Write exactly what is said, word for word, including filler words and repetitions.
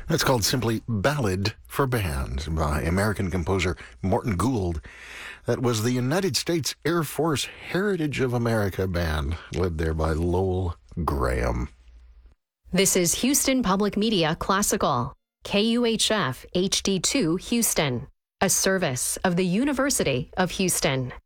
That's called simply Ballad for Band by American composer Morton Gould. That was the United States Air Force Heritage of America Band, led there by Lowell Graham. This is Houston Public Media Classical, K U H F H D two Houston, a service of the University of Houston.